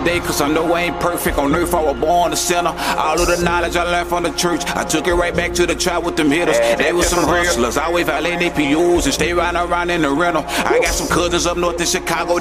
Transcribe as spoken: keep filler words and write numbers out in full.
today, cause I know I ain't perfect. On earth, I was born a sinner. All of the knowledge I learned from the church, I took it right back to the trap with them hitters. They was some hustlers, always violating A P Us and stay riding around in the rental. I got some cousins up north in Chicago.